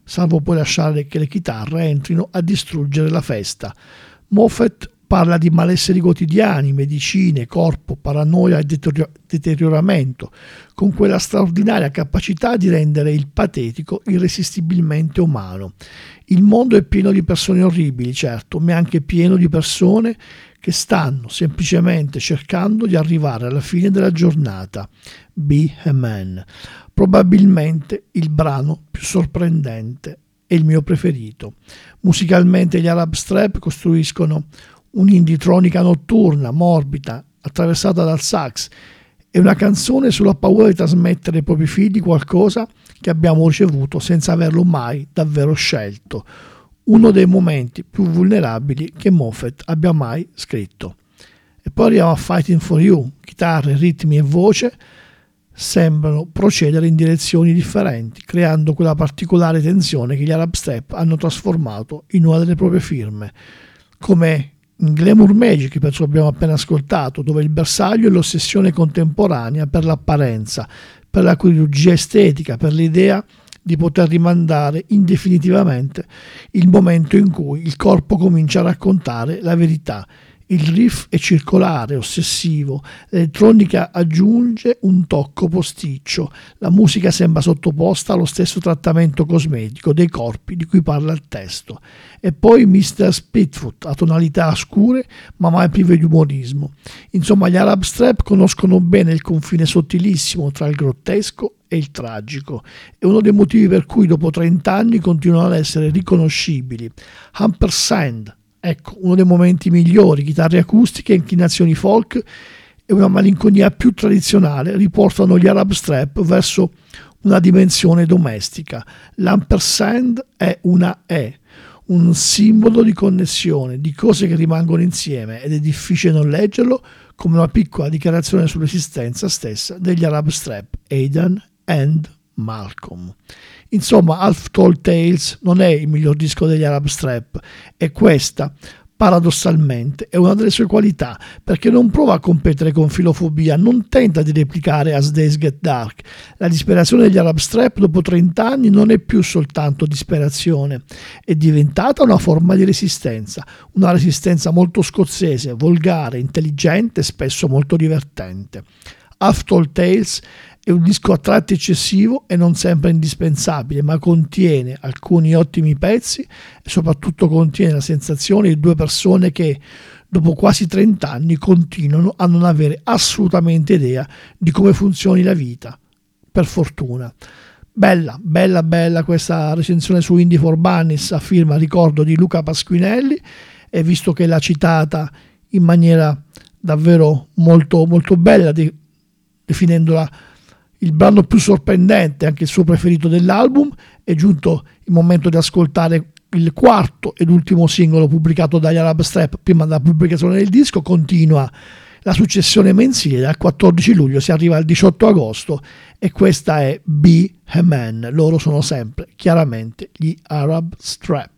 salvo poi lasciare che le chitarre entrino a distruggere la festa. Moffett parla di malesseri quotidiani, medicine, corpo, paranoia e deterioramento, con quella straordinaria capacità di rendere il patetico irresistibilmente umano. Il mondo è pieno di persone orribili, certo, ma è anche pieno di persone che stanno semplicemente cercando di arrivare alla fine della giornata. Be a Man. Probabilmente il brano più sorprendente e il mio preferito. Musicalmente gli Arab Strap costruiscono un'indie-tronica notturna, morbida, attraversata dal sax. È una canzone sulla paura di trasmettere ai propri figli qualcosa che abbiamo ricevuto senza averlo mai davvero scelto. Uno dei momenti più vulnerabili che Moffett abbia mai scritto. E poi arriviamo a Fighting for You. Chitarre, ritmi e voce sembrano procedere in direzioni differenti, creando quella particolare tensione che gli Arab Strap hanno trasformato in una delle proprie firme, come in Glamour Magic, che penso abbiamo appena ascoltato, dove il bersaglio è l'ossessione contemporanea per l'apparenza, per la chirurgia estetica, per l'idea di poter rimandare indefinitivamente il momento in cui il corpo comincia a raccontare la verità. Il riff è circolare, ossessivo, l'elettronica aggiunge un tocco posticcio, la musica sembra sottoposta allo stesso trattamento cosmetico dei corpi di cui parla il testo. E poi Mr. Spitfoot a tonalità scure ma mai prive di umorismo. Insomma, gli Arab Strap conoscono bene il confine sottilissimo tra il grottesco e il tragico. È uno dei motivi per cui dopo 30 anni continuano ad essere riconoscibili. Ampersand, ecco, uno dei momenti migliori, chitarre acustiche, inclinazioni folk e una malinconia più tradizionale riportano gli Arab Strap verso una dimensione domestica. L'ampersand è una E, un simbolo di connessione, di cose che rimangono insieme, ed è difficile non leggerlo come una piccola dichiarazione sull'esistenza stessa degli Arab Strap, Aidan and Malcolm. Insomma, Half Tall Tales non è il miglior disco degli Arab Strap, e questa, paradossalmente, è una delle sue qualità, perché non prova a competere con filofobia, non tenta di replicare As Days Get Dark. La disperazione degli Arab Strap dopo 30 anni non è più soltanto disperazione, è diventata una forma di resistenza, una resistenza molto scozzese, volgare, intelligente e spesso molto divertente. Half Tall Tales è un disco a tratti eccessivo e non sempre indispensabile, ma contiene alcuni ottimi pezzi e soprattutto contiene la sensazione di due persone che, dopo quasi 30 anni, continuano a non avere assolutamente idea di come funzioni la vita. Per fortuna. Bella, bella, bella questa recensione su Indie for Bunnies a firma, ricordo, di Luca Pasquinelli, e visto che l'ha citata in maniera davvero molto, molto bella, definendola il brano più sorprendente, anche il suo preferito dell'album, è giunto il momento di ascoltare il quarto ed ultimo singolo pubblicato dagli Arab Strap prima della pubblicazione del disco. Continua la successione mensile, dal 14 luglio si arriva al 18 agosto, e questa è Be a Man. Loro sono sempre chiaramente gli Arab Strap.